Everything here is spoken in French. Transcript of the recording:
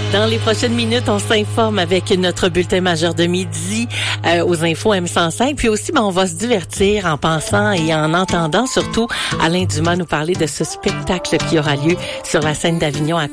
Dans les prochaines minutes, on s'informe avec notre bulletin majeur de midi aux infos M105. Puis aussi, on va se divertir en pensant et en entendant surtout Alain Dumas nous parler de ce spectacle qui aura lieu sur la scène d'Avignon à